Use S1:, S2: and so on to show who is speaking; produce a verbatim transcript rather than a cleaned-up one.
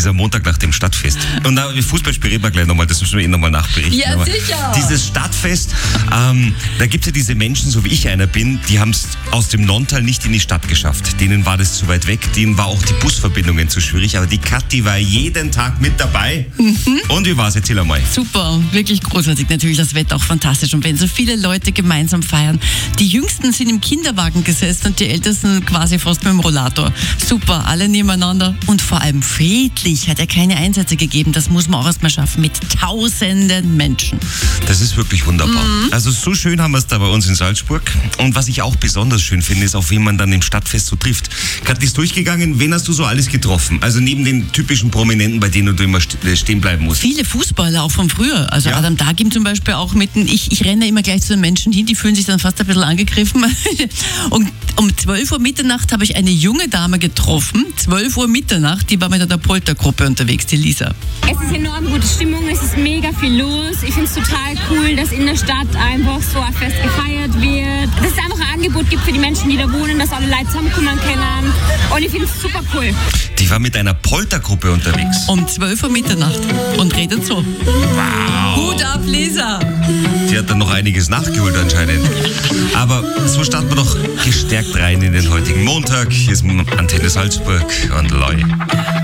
S1: dieser Montag nach dem Stadtfest. Und da Fußballspiel reden wir gleich nochmal, das müssen wir eh nochmal nachberichten.
S2: Ja,
S1: Aber
S2: sicher.
S1: Dieses Stadtfest, ähm, da gibt es ja diese Menschen, so wie ich einer bin, die haben es aus dem Nonntal nicht in die Stadt geschafft. Denen war das zu weit weg, denen war auch die Busverbindungen zu schwierig, aber die Kathi war jeden Tag mit dabei. Mhm. Und wie war's? Erzähl einmal.
S2: Super, wirklich großartig. Natürlich das Wetter auch fantastisch. Und wenn so viele Leute gemeinsam feiern. Die Jüngsten sind im Kinderwagen gesessen und die Ältesten quasi fast mit dem Rollator. Super, alle nebeneinander und vor allem friedlich. Hat ja keine Einsätze gegeben. Das muss man auch erstmal schaffen mit tausenden Menschen.
S1: Das ist wirklich wunderbar. Mhm. Also so schön haben wir es da bei uns in Salzburg. Und was ich auch besonders schön finde, ist, auf wen man dann im Stadtfest so trifft. Kathi ist durchgegangen. Wen hast du so alles getroffen? Also neben den typischen Prominenten, bei denen du immer stehen bleiben musst.
S2: Viele Fußballer, auch von früher. Also
S1: ja.
S2: Adam Dagim zum Beispiel auch mitten. Ich, ich renne immer gleich zu den Menschen hin, die fühlen sich dann fast ein bisschen angegriffen. Und um zwölf Uhr Mitternacht habe ich eine junge Dame getroffen. zwölf Uhr Mitternacht, die war mit einer Poltergruppe unterwegs, die Lisa.
S3: Es ist enorm gute Stimmung, es ist mega viel los. Ich finde es total cool, dass in der Stadt einfach so ein Fest gefeiert wird. Dass es einfach ein Angebot gibt für die Menschen, die da wohnen, dass alle Leute zusammenkommen können. Und ich finde es super cool.
S1: Die war mit einer Poltergruppe unterwegs.
S2: Um zwölf Uhr Mitternacht und redet so.
S1: Wow.
S2: Hut ab, Lisa.
S1: Die hat dann noch einiges nachgeholt anscheinend. Aber so starten wir doch gestärkt rein in den heutigen Montag. Hier ist Antenne Salzburg und Loi.